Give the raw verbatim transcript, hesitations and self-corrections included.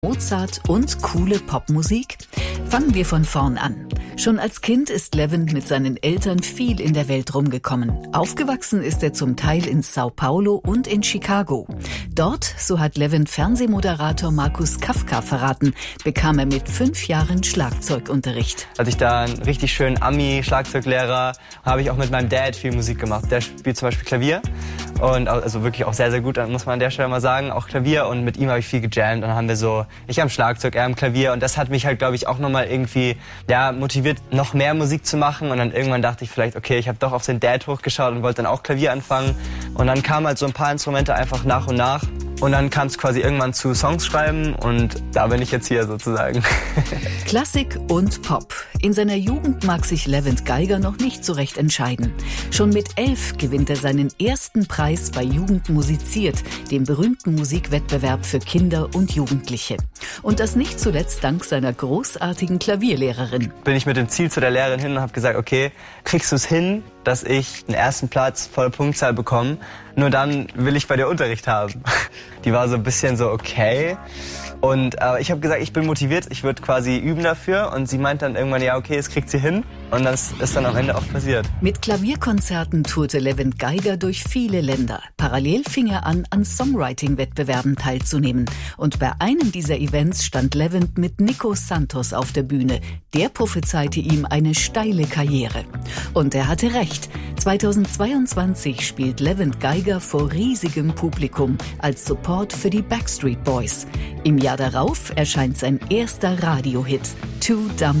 Mozart und coole Popmusik? Fangen wir von vorn an. Schon als Kind ist Levent mit seinen Eltern viel in der Welt rumgekommen. Aufgewachsen ist er zum Teil in Sao Paulo und in Chicago. Dort, so hat Levent Fernsehmoderator Markus Kafka verraten, bekam er mit fünf Jahren Schlagzeugunterricht. Hatte ich da einen richtig schönen Ami-Schlagzeuglehrer, habe ich auch mit meinem Dad viel Musik gemacht. Der spielt zum Beispiel Klavier und also wirklich auch sehr, sehr gut, muss man an der Stelle mal sagen, auch Klavier, und mit ihm habe ich viel gejammt und dann haben wir so, ich am Schlagzeug, er am Klavier, und das hat mich halt, glaube ich, auch nochmal irgendwie ja, motiviert, noch mehr Musik zu machen, und dann irgendwann dachte ich vielleicht, okay, ich habe doch auf den Dad hochgeschaut und wollte dann auch Klavier anfangen, und dann kamen halt so ein paar Instrumente einfach nach und nach. Und dann kam es quasi irgendwann zu Songs schreiben, und da bin ich jetzt hier sozusagen. Klassik und Pop. In seiner Jugend mag sich Levent Geiger noch nicht so recht entscheiden. Schon mit elf gewinnt er seinen ersten Preis bei Jugend musiziert, dem berühmten Musikwettbewerb für Kinder und Jugendliche. Und das nicht zuletzt dank seiner großartigen Klavierlehrerin. Bin ich mit dem Ziel zu der Lehrerin hin und habe gesagt, okay, kriegst du es hin, dass ich den ersten Platz volle Punktzahl bekomme? Nur dann will ich bei dir Unterricht haben. Die war so ein bisschen so, okay. Und äh, ich habe gesagt, ich bin motiviert, ich würde quasi üben dafür. Und sie meint dann irgendwann, ja, okay, das kriegt sie hin. Und das ist dann am Ende auch passiert. Mit Klavierkonzerten tourte Levent Geiger durch viele Länder. Parallel fing er an, an Songwriting-Wettbewerben teilzunehmen. Und bei einem dieser Events stand Levent mit Nico Santos auf der Bühne. Der prophezeite ihm eine steile Karriere. Und er hatte recht. zweitausendzweiundzwanzig spielt Levent Geiger vor riesigem Publikum als Support für die Backstreet Boys. Im Jahr darauf erscheint sein erster Radiohit, Too Dumb